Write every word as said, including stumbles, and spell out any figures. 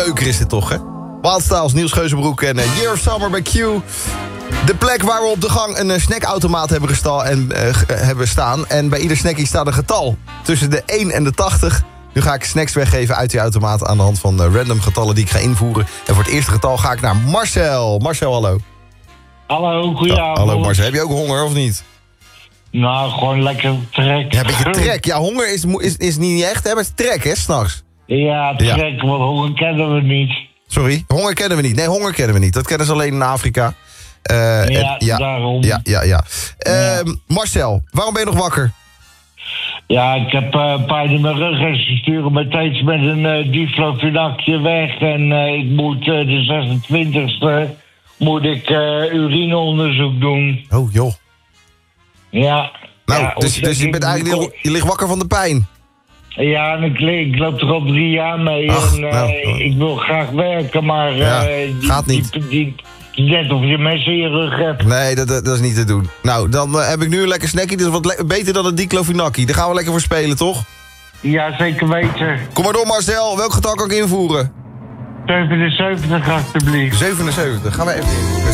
beuker is dit toch, hè? Wild Styles, Niels Geuzenbroek en uh, Year of Summer bij Q. De plek waar we op de gang een uh, snackautomaat hebben, gestal en, uh, g- uh, hebben staan. En bij ieder snackie staat een getal tussen de één en de tachtig. Nu ga ik snacks weggeven uit die automaat aan de hand van uh, random getallen die ik ga invoeren. En voor het eerste getal ga ik naar Marcel. Marcel, hallo. Hallo, goedenavond. Hallo Marcel, heb je ook honger of niet? Nou, gewoon lekker trek. Ja, een beetje trek. Ja, honger is, mo- is, is niet echt, hè? Maar het is trek, hè, s'nachts. Ja, trek, want honger kennen we niet. Sorry, honger kennen we niet. Nee, honger kennen we niet. Dat kennen ze alleen in Afrika. Uh, Ja, en, ja, daarom. Ja, ja, ja. Ja. Uh, Marcel, waarom ben je nog wakker? Ja, ik heb uh, pijn in mijn rug en ze sturen me steeds met een uh, diflofenakje weg. En uh, ik moet uh, de zesentwintigste moet ik uh, urineonderzoek doen. Oh, joh. Ja. Nou, ja, dus, dus je bent eigenlijk heel- je ligt wakker van de pijn. Ja, en ik, ik loop er al drie jaar mee. Ach, en uh, nou. ik wil graag werken, maar uh, Ja, die, gaat niet. Die, die, die, net of je mensen in je rug hebt. Nee, dat, dat, dat is niet te doen. Nou, dan uh, heb ik nu een lekker snackie. Dat is wat le- beter dan een diclofenac. Daar gaan we lekker voor spelen, toch? Ja, zeker weten. Kom maar door, Marcel. Welk getal kan ik invoeren? zevenenzeventig, alstublieft. zevenenzeventig. Gaan we even in.